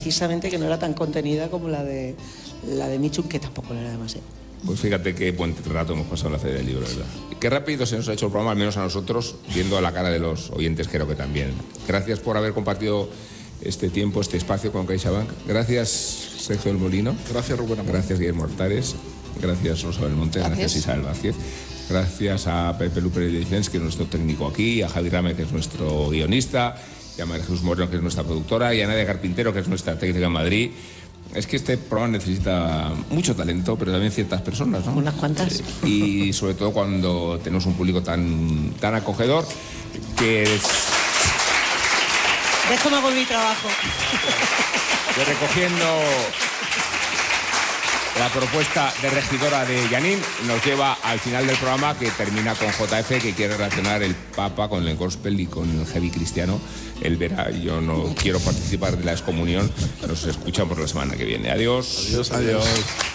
precisamente que no era tan contenida como la de Michun, que tampoco lo era demasiado. Pues fíjate qué buen rato hemos pasado en la Feria del Libro, ¿verdad? Qué rápido se nos ha hecho el programa, al menos a nosotros, viendo la cara de los oyentes, creo que también. Gracias por haber compartido este tiempo, este espacio con CaixaBank. Gracias, Sergio del Molino. Gracias, Rubén Amor. Gracias, Guillermo Hortares. Gracias, Rosa Belmonte. Gracias, Isabel Vázquez. Gracias a Pepe Luper de Licens, que es nuestro técnico aquí, a Javi Rame, que es nuestro guionista, y a María Jesús Moreno, que es nuestra productora, y a Nadia Carpintero, que es nuestra técnica en Madrid. Es que este programa necesita mucho talento, pero también ciertas personas, ¿no? Unas cuantas. Y sobre todo cuando tenemos un público tan acogedor, que es... Déjame con mi trabajo. Que recogiendo la propuesta de regidora de Yanín, nos lleva al final del programa, que termina con JF, que quiere relacionar el Papa con el gospel y con el heavy cristiano. Él verá, yo no quiero participar de la excomunión. Nos escuchamos la semana que viene. Adiós. Adiós.